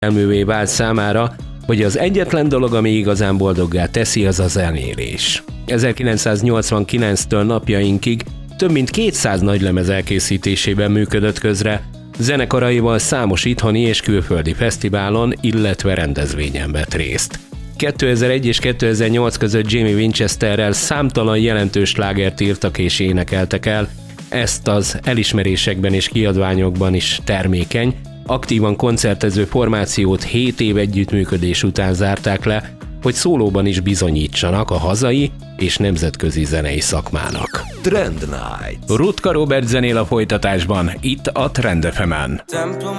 egyértelművé vált számára, hogy az egyetlen dolog, ami igazán boldoggá teszi, az a zenélés. 1989-től napjainkig több mint 200 nagylemez elkészítésében működött közre, zenekaraival számos itthoni és külföldi fesztiválon, illetve rendezvényen vett részt. 2001 és 2008 között Jamie Winchesterrel számtalan jelentős slágert írtak és énekeltek el, ezt az elismerésekben és kiadványokban is termékeny, aktívan koncertező formációt 7 év együttműködés után zárták le, hogy szólóban is bizonyítsanak a hazai és nemzetközi zenei szakmának. Trend Night. Rutka Robert zenél a folytatásban, itt a Trend FM-en.